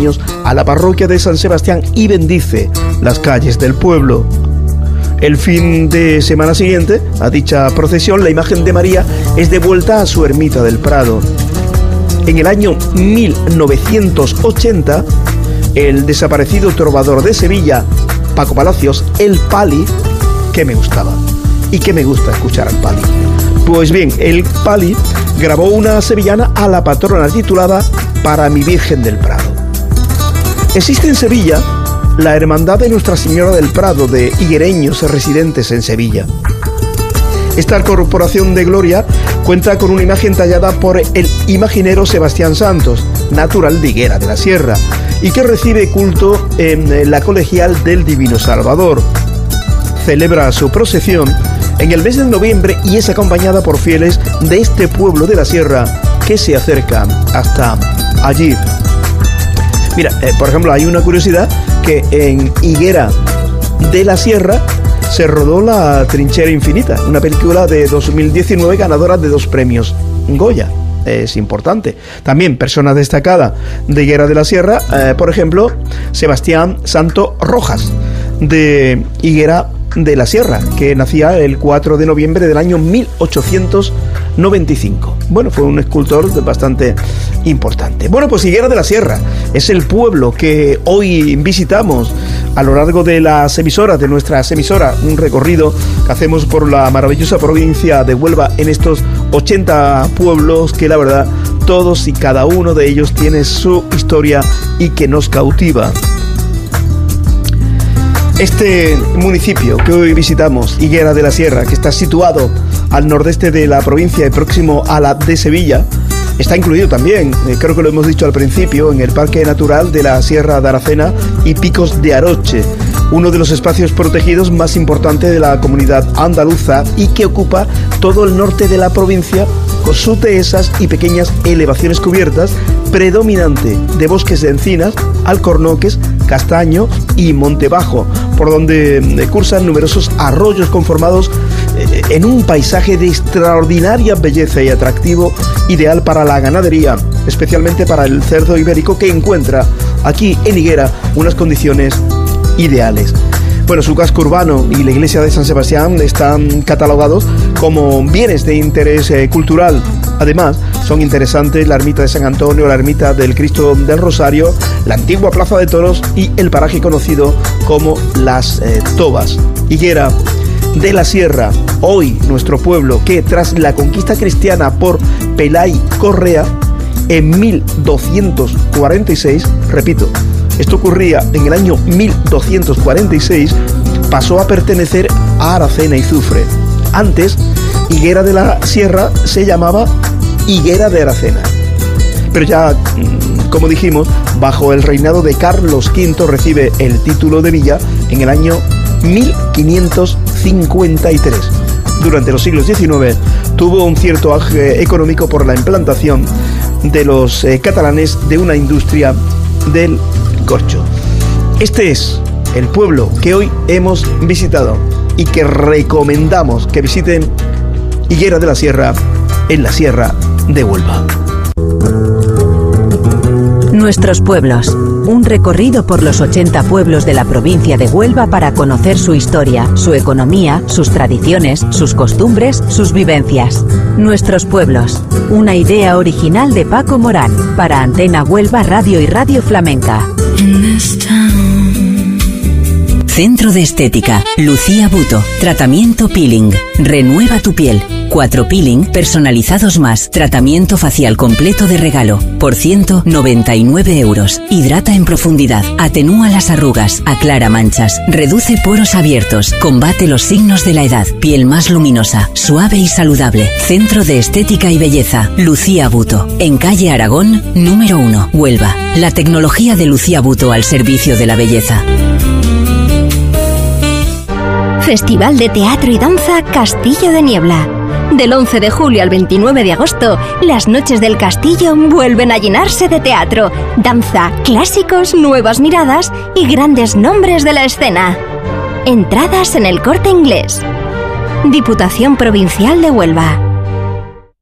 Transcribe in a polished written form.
años a la parroquia de San Sebastián y bendice las calles del pueblo. El fin de semana siguiente a dicha procesión, la imagen de María es devuelta a su ermita del Prado. En el año 1980, el desaparecido trovador de Sevilla, Paco Palacios, el Pali, que me gustaba y que me gusta escuchar al Pali. Pues bien, el Pali grabó una sevillana a la patrona titulada Para mi Virgen del Prado. Existe en Sevilla la Hermandad de Nuestra Señora del Prado de higuereños residentes en Sevilla. Esta corporación de gloria cuenta con una imagen tallada por el imaginero Sebastián Santos, natural de Higuera de la Sierra, y que recibe culto en la colegial del Divino Salvador. Celebra su procesión en el mes de noviembre y es acompañada por fieles de este pueblo de la Sierra que se acercan hasta allí. Mira, por ejemplo, hay una curiosidad que en Higuera de la Sierra se rodó La Trinchera Infinita, una película de 2019 ganadora de 2 premios Goya. Es importante. También persona destacada de Higuera de la Sierra, por ejemplo, Sebastián Santo Rojas, de Higuera de la Sierra, que nacía el 4 de noviembre del año 1895. Bueno, fue un escultor bastante importante. Bueno, pues Higuera de la Sierra es el pueblo que hoy visitamos a lo largo de las emisoras, de nuestras emisoras, un recorrido que hacemos por la maravillosa provincia de Huelva en estos 80 pueblos que la verdad todos y cada uno de ellos tiene su historia y que nos cautiva. Este municipio que hoy visitamos, Higuera de la Sierra, que está situado al nordeste de la provincia y próximo a la de Sevilla, está incluido también, creo que lo hemos dicho al principio, en el Parque Natural de la Sierra de Aracena y Picos de Aroche, uno de los espacios protegidos más importantes de la comunidad andaluza y que ocupa todo el norte de la provincia con sus dehesas y pequeñas elevaciones cubiertas, predominante de bosques de encinas, alcornoques, castaño y monte bajo, por donde cursan numerosos arroyos conformados en un paisaje de extraordinaria belleza y atractivo, ideal para la ganadería, especialmente para el cerdo ibérico, que encuentra aquí en Higuera unas condiciones ideales. Bueno, su casco urbano y la iglesia de San Sebastián están catalogados como bienes de interés cultural. Además, son interesantes la ermita de San Antonio, la ermita del Cristo del Rosario, la antigua plaza de toros y el paraje conocido como Las Tobas. Higuera de la Sierra, hoy nuestro pueblo que tras la conquista cristiana por Pelay Correa en 1246, repito, esto ocurría en el año 1246, pasó a pertenecer a Aracena y Zufre. Antes, Higuera de la Sierra se llamaba Higuera de Aracena. Pero ya, como dijimos, bajo el reinado de Carlos V recibe el título de villa en el año 1553. Durante los siglos XIX tuvo un cierto auge económico por la implantación de los catalanes de una industria del corcho. Este es el pueblo que hoy hemos visitado y que recomendamos que visiten, Higuera de la Sierra, en la Sierra de Huelva. Nuestros pueblos. Un recorrido por los 80 pueblos de la provincia de Huelva para conocer su historia, su economía, sus tradiciones, sus costumbres, sus vivencias. Nuestros pueblos. Una idea original de Paco Morán para Antena Huelva Radio y Radio Flamenca. Centro de Estética Lucía Buto. Tratamiento peeling. Renueva tu piel. 4 peeling personalizados más. Tratamiento facial completo de regalo por 199 euros. Hidrata en profundidad. Atenúa las arrugas. Aclara manchas. Reduce poros abiertos. Combate los signos de la edad. Piel más luminosa, suave y saludable. Centro de Estética y Belleza Lucía Buto. En calle Aragón, número 1, Huelva. La tecnología de Lucía Buto al servicio de la belleza. Festival de Teatro y Danza Castillo de Niebla. Del 11 de julio al 29 de agosto, las noches del castillo vuelven a llenarse de teatro, danza, clásicos, nuevas miradas y grandes nombres de la escena. Entradas en El Corte Inglés. Diputación Provincial de Huelva.